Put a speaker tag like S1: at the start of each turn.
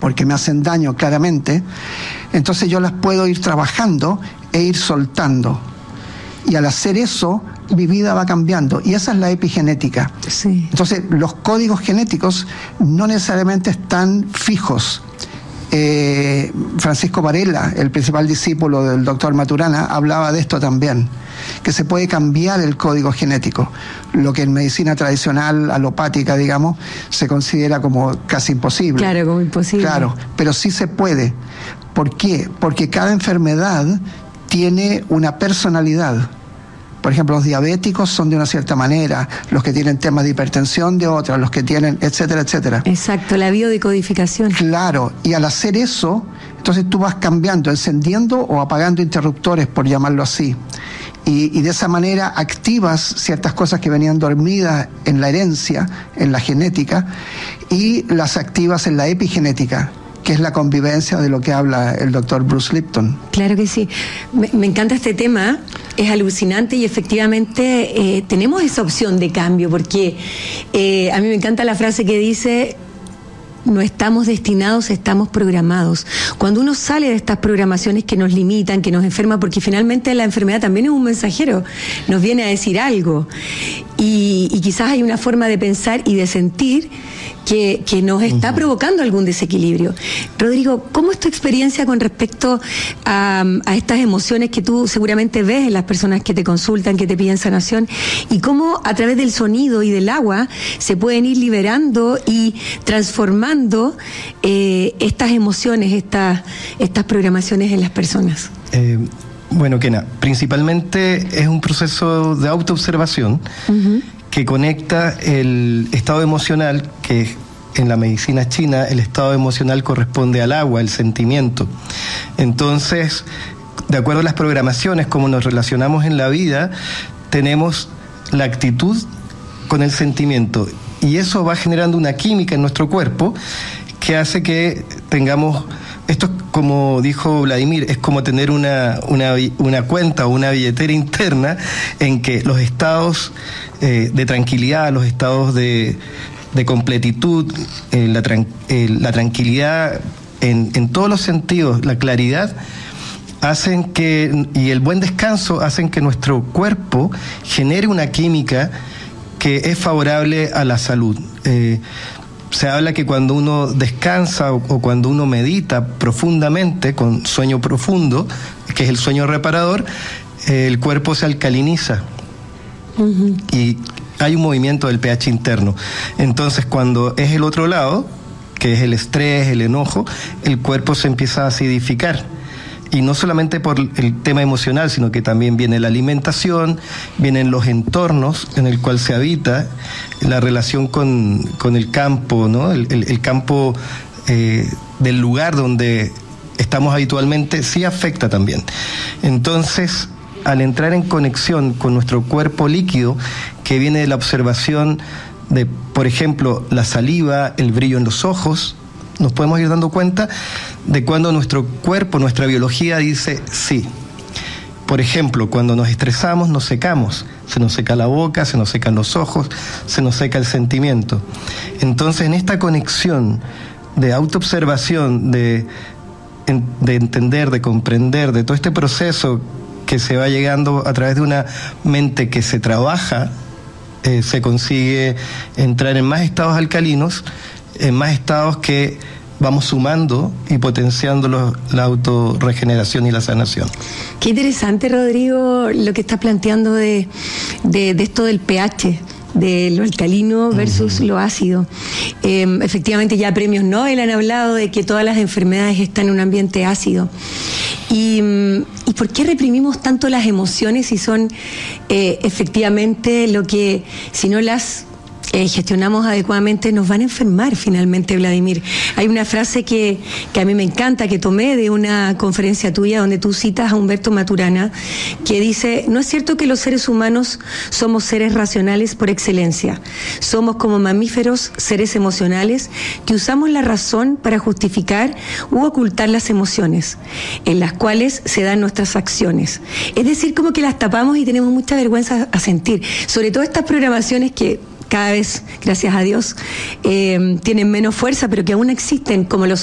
S1: porque me hacen daño claramente, entonces yo las puedo ir trabajando e ir soltando. Y al hacer eso, mi vida va cambiando. Y esa es la epigenética.
S2: Sí.
S1: Entonces, los códigos genéticos no necesariamente están fijos. Francisco Varela, el principal discípulo del doctor Maturana, hablaba de esto también, que se puede cambiar el código genético, lo que en medicina tradicional, alopática, digamos, se considera como casi imposible.
S2: Claro, como imposible.
S1: Claro, pero sí se puede. ¿Por qué? Porque cada enfermedad tiene una personalidad. Por ejemplo, los diabéticos son de una cierta manera, los que tienen temas de hipertensión de otra, los que tienen, etcétera, etcétera.
S2: Exacto, la biodecodificación.
S1: Claro, y al hacer eso, entonces tú vas cambiando, encendiendo o apagando interruptores, por llamarlo así. Y de esa manera activas ciertas cosas que venían dormidas en la herencia, en la genética, y las activas en la epigenética, que es la convivencia de lo que habla el doctor Bruce Lipton.
S2: Claro que sí. Me encanta este tema, es alucinante y efectivamente tenemos esa opción de cambio, porque a mí me encanta la frase que dice: no estamos destinados, estamos programados. Cuando uno sale de estas programaciones que nos limitan, que nos enferman, porque finalmente la enfermedad también es un mensajero, nos viene a decir algo. Y quizás hay una forma de pensar y de sentir que nos está provocando algún desequilibrio. Rodrigo, ¿cómo es tu experiencia con respecto a estas emociones que tú seguramente ves en las personas que te consultan, que te piden sanación, y cómo a través del sonido y del agua se pueden ir liberando y transformando estas emociones, estas programaciones en las personas?
S3: Bueno, Kena, principalmente es un proceso de autoobservación que conecta el estado emocional, que en la medicina china el estado emocional corresponde al agua, el sentimiento. Entonces, de acuerdo a las programaciones, como nos relacionamos en la vida, tenemos la actitud con el sentimiento, y eso va generando una química en nuestro cuerpo que hace que tengamos... Esto, como dijo Vladimir, es como tener una cuenta o una billetera interna en que los estados de tranquilidad, los estados de completitud, la tranquilidad en todos los sentidos, la claridad, hacen que, y el buen descanso, hacen que nuestro cuerpo genere una química que es favorable a la salud. Se habla que cuando uno descansa o cuando uno medita profundamente, con sueño profundo, que es el sueño reparador, el cuerpo se alcaliniza y hay un movimiento del pH interno. Entonces, cuando es el otro lado, que es el estrés, el enojo, el cuerpo se empieza a acidificar. Y no solamente por el tema emocional, sino que también viene la alimentación, vienen los entornos en el cual se habita, la relación con el campo, ¿no? El campo del lugar donde estamos habitualmente sí afecta también. Entonces, al entrar en conexión con nuestro cuerpo líquido, que viene de la observación de, por ejemplo, la saliva, el brillo en los ojos, nos podemos ir dando cuenta de cuando nuestro cuerpo, nuestra biología dice sí. Por ejemplo, cuando nos estresamos, nos secamos. Se nos seca la boca, se nos secan los ojos, se nos seca el sentimiento. Entonces, en esta conexión de autoobservación, de entender, de comprender, de todo este proceso que se va llegando a través de una mente que se trabaja, se consigue entrar en más estados alcalinos, en más estados que vamos sumando y potenciando la autorregeneración y la sanación.
S2: Qué interesante, Rodrigo, lo que estás planteando de esto del pH, de lo alcalino versus lo ácido. Efectivamente, ya premios Nobel han hablado de que todas las enfermedades están en un ambiente ácido. ¿Y por qué reprimimos tanto las emociones si son efectivamente lo que, si no las gestionamos adecuadamente, nos van a enfermar finalmente, Vladimir? Hay una frase que a mí me encanta, que tomé de una conferencia tuya donde tú citas a Humberto Maturana, que dice: no es cierto que los seres humanos somos seres racionales por excelencia, somos como mamíferos, seres emocionales que usamos la razón para justificar u ocultar las emociones en las cuales se dan nuestras acciones. Es decir, como que las tapamos y tenemos mucha vergüenza a sentir, sobre todo estas programaciones que cada vez, gracias a Dios, tienen menos fuerza, pero que aún existen, como los